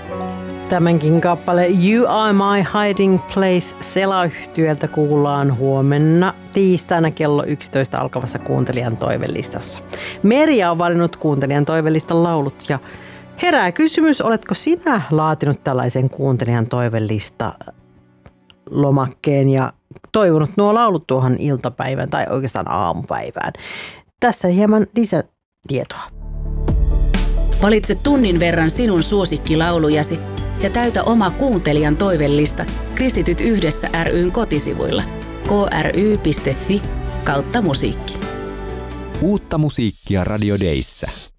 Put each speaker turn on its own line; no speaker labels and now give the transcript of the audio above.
Tämänkin kappale You Are My Hiding Place Sela-yhtyöltä kuullaan huomenna tiistaina kello 11 alkavassa kuuntelijan toivelistassa. Merja on valinnut kuuntelijan toivelistan laulut ja herää kysymys, oletko sinä laatinut tällaisen kuuntelijan toivelista lomakkeen ja toivonut nuo laulut tuohon iltapäivään tai oikeastaan aamupäivään. Tässä hieman lisätietoa.
Valitse tunnin verran sinun suosikkilaulujasi ja täytä oma kuuntelijan toivellista Kristityt yhdessä ry:n kotisivuilla kry.fi/musiikki.
Uutta musiikkia Radio Dayssä.